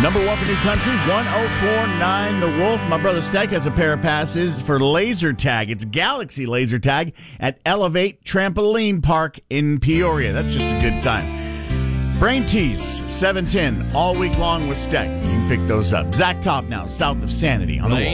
Number one for New Country, 104.9 The Wolf. My brother Steck has a pair of passes for laser tag. It's Galaxy Laser Tag at Elevate Trampoline Park in Peoria. That's just a good time. Brain Tease, 710, all week long with Steck. You can pick those up. Zach Top now, south of Sanity on The Wolf.